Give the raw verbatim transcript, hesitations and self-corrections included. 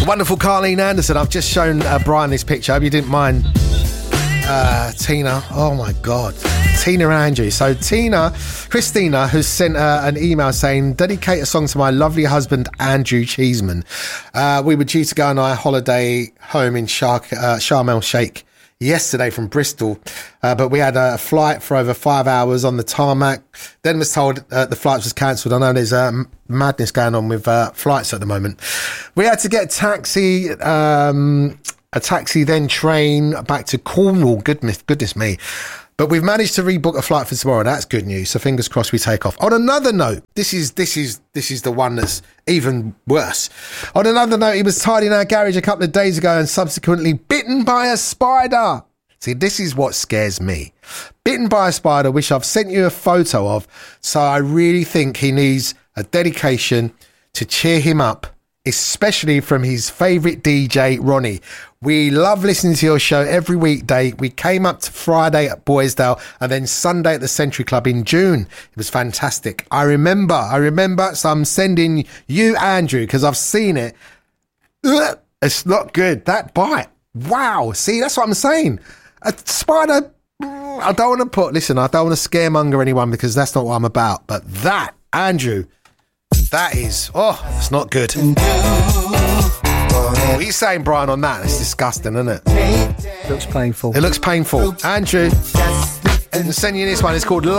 The wonderful Carleen Anderson. I've just shown uh, Brian this picture. I hope you didn't mind. Uh, Tina. Oh, my God. Tina Andrew. So Tina, Christina, has sent uh, an email saying, dedicate a song to my lovely husband, Andrew Cheeseman. Uh, we were due to go on our holiday home in Shar- uh, Sharm el Sheikh yesterday from Bristol, uh, but we had a flight for over five hours on the tarmac. Then was told uh, the flight was cancelled. I know there's uh, madness going on with uh, flights at the moment. We had to get a taxi, um, a taxi, then train back to Cornwall. Goodness, goodness me. But we've managed to rebook a flight for tomorrow. That's good news. So fingers crossed we take off. On another note, this is this is this is the one that's even worse. On another note, he was tidying our garage a couple of days ago and subsequently bitten by a spider. See, this is what scares me. Bitten by a spider, which I've sent you a photo of. So I really think he needs a dedication to cheer him up, especially from his favourite D J, Ronnie. We love listening to your show every weekday. We came up to Friday at Boysdale and then Sunday at the Century Club in June. It was fantastic. I remember, I remember, so I'm sending you, Andrew, because I've seen it. Ugh, it's not good. That bite. Wow. See, that's what I'm saying. A spider, I don't want to put, listen, I don't want to scaremonger anyone because that's not what I'm about. But that, Andrew, that is, oh, it's not good. What are you saying, Brian, on that? It's disgusting, isn't it? It looks painful. It looks painful. Andrew, I'm sending you this one. It's called Love.